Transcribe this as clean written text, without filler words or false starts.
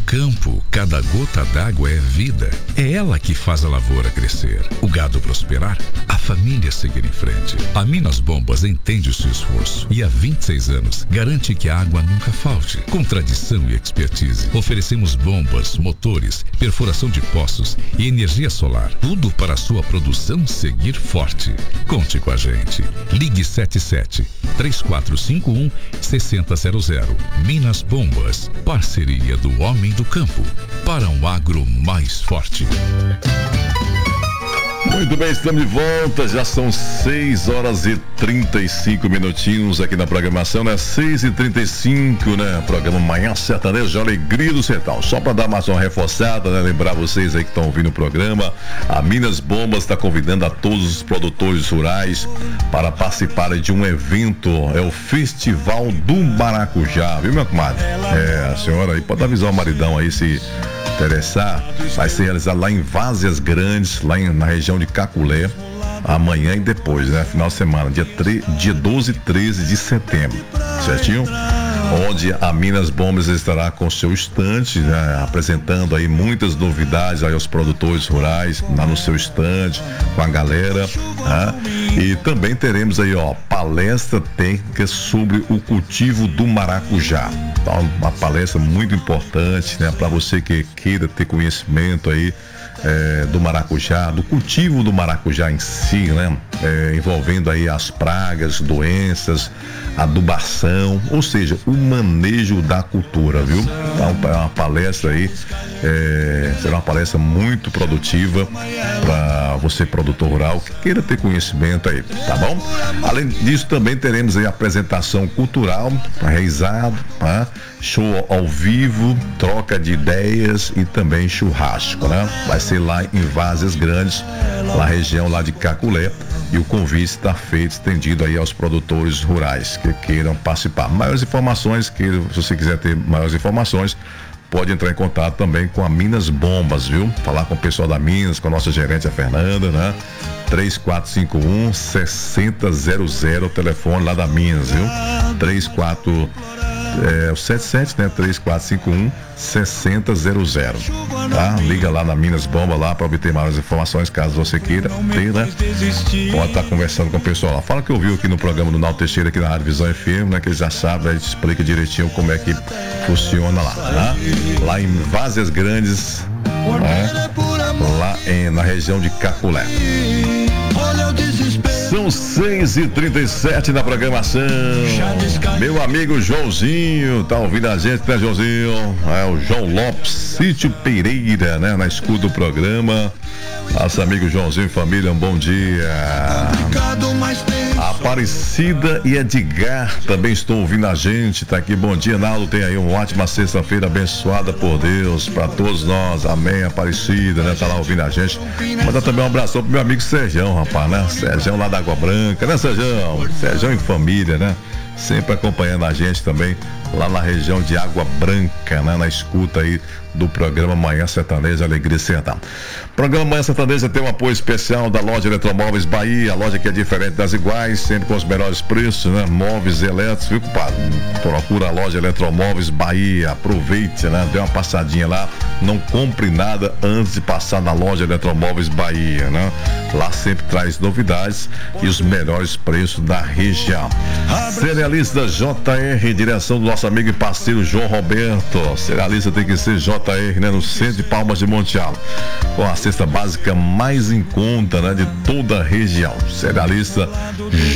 campo, cada gota d'água é vida. É ela que faz a lavoura crescer, o gado prosperar, a família seguir em frente. A Minas Bombas entende o seu esforço e há 26 anos garante que a água nunca falte. Com tradição e expertise, oferecemos bombas, motores, perfuração de poços e energia solar. Tudo para a sua produção seguir forte. Conte com a gente. Ligue 77-3451-6000. Minas Bombas, parceria do homem do campo para um agro mais forte. Muito bem, estamos de volta, já são 6h35 aqui na programação, né? 6h35, né? Programa Manhã Sertaneja, Alegria do Sertão. Só para dar mais uma reforçada, né? Lembrar vocês aí que estão ouvindo o programa, a Minas Bombas está convidando a todos os produtores rurais para participarem de um evento, é o Festival do Maracujá, viu, minha comadre? A senhora aí pode avisar o maridão aí se interessar, vai ser realizado lá em Várzea Grandes, na região de Caculé, amanhã e depois, né? Final de semana, dia 12 e 13 de setembro, certinho? Onde a Minas Bombas estará com seu estande, né? Apresentando aí muitas novidades aí aos produtores rurais, lá no seu estande, com a galera, né? E também teremos aí, palestra técnica sobre o cultivo do maracujá. Então, uma palestra muito importante, né? Para você que queira ter conhecimento aí do maracujá, do cultivo do maracujá em si, né? Envolvendo aí as pragas, doenças, adubação, ou seja, o manejo da cultura, viu? Então, é uma palestra aí, será uma palestra muito produtiva para você, produtor rural, que queira ter conhecimento aí, tá bom? Além disso, também teremos aí apresentação cultural, realizado, tá? Show ao vivo, troca de ideias e também churrasco, né? Vai ser lá em Várzea Grandes, na região lá de Caculé, e o convite está feito, estendido aí aos produtores rurais que queiram participar. Maiores informações, se você quiser ter maiores informações, pode entrar em contato também com a Minas Bombas, viu? Falar com o pessoal da Minas, com a nossa gerente, a Fernanda, né? 3451-6000, o telefone lá da Minas, viu? 77, né? 3451-6000, tá? Liga lá na Minas Bomba lá para obter maiores informações, caso você queira ter, né? Pode estar conversando com o pessoal lá. Fala que ouviu aqui no programa do Naldo Teixeira, aqui na Rádio Visão FM, né? Que eles já sabem, a gente explica direitinho como é que funciona lá, tá? Lá em Várzea Grandes, né? Lá na região de Caculé. São 6h37 na programação. Meu amigo Joãozinho tá ouvindo a gente, né, Joãozinho? É o João Lopes, Sítio Pereira, né? Na escuta do programa. Nosso amigo Joãozinho e família, um bom dia. Aparecida e Edgar também estão ouvindo a gente, tá aqui. Bom dia, Naldo. Tem aí uma ótima sexta-feira abençoada por Deus para todos nós. Amém, Aparecida, né? Tá lá ouvindo a gente. Manda também um abração pro meu amigo Serjão, rapaz, né? Serjão lá da Água Branca, né, Serjão? Serjão e família, né? Sempre acompanhando a gente também lá na região de Água Branca, né? Na escuta aí do programa Manhã Sertaneja, Alegria Sertão. O programa Manhã Sertaneja tem um apoio especial da loja Eletromóveis Bahia, a loja que é diferente das iguais, sempre com os melhores preços, né? Móveis elétricos, viu, compadre? Procura a loja Eletromóveis Bahia, aproveite, né? Dê uma passadinha lá, não compre nada antes de passar na loja Eletromóveis Bahia, né? Lá sempre traz novidades e os melhores preços da região. Cerealista JR, direção do nosso amigo e parceiro João Roberto. Cerealista tem que ser JR, né? No centro de Palmas de Monte Alto, com a cesta básica mais em conta, né? De toda a região. Cerealista